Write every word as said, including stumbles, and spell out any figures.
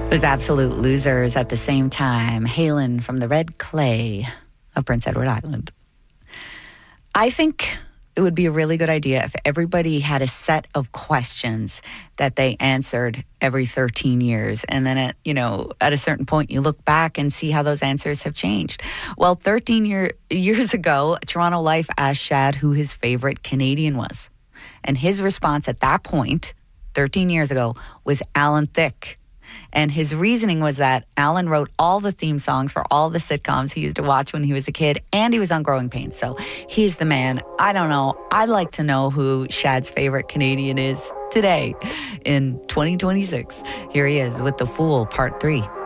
It was Absolute Losers at the same time, hailing from the red clay of Prince Edward Island. I think it would be a really good idea if everybody had a set of questions that they answered every thirteen years. And then, at, you know, at a certain point, you look back and see how those answers have changed. Well, thirteen year, years ago, Toronto Life asked Shad who his favorite Canadian was. And his response at that point, thirteen years ago, was Alan Thicke. And his reasoning was that Alan wrote all the theme songs for all the sitcoms he used to watch when he was a kid, and he was on Growing Pains. So he's the man. I don't know. I'd like to know who Shad's favorite Canadian is today in twenty twenty-six. Here he is with The Fool, Part three.